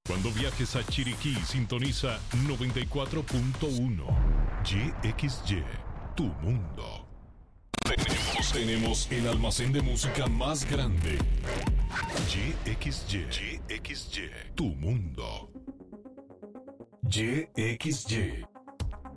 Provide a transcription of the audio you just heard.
Cuando viajes a Chiriquí, sintoniza 94.1. YXY, tu mundo. Tenemos el almacén de música más grande. YXY, tu mundo. YXY.